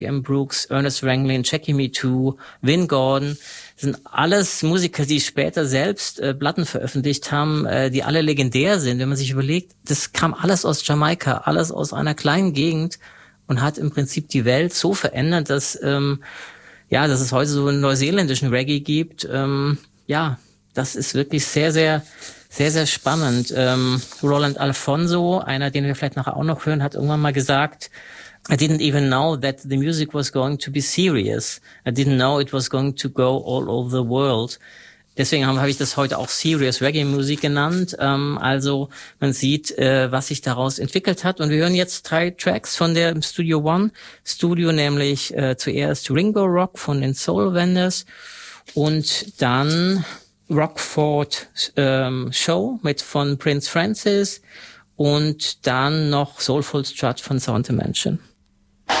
M. Brooks, Ernest Ranglin, Jackie Me Too, Vin Gordon, sind alles Musiker, die später selbst Platten veröffentlicht haben, die alle legendär sind. Wenn man sich überlegt, das kam alles aus Jamaika, alles aus einer kleinen Gegend und hat im Prinzip die Welt so verändert, dass es heute so einen neuseeländischen Reggae gibt. Das ist wirklich sehr, sehr, sehr, sehr spannend. Roland Alphonso, einer, den wir vielleicht nachher auch noch hören, hat irgendwann mal gesagt, I didn't even know that the music was going to be serious. I didn't know it was going to go all over the world. Deswegen habe ich das heute auch Serious Reggae Music genannt. Also man sieht, was sich daraus entwickelt hat. Und wir hören jetzt 3 Tracks von der Studio One Studio, nämlich zuerst Ringo Rock von den Soul Vendors und dann Rockford Show von Prince Francis und dann noch Soulful Strut von Sound Dimension.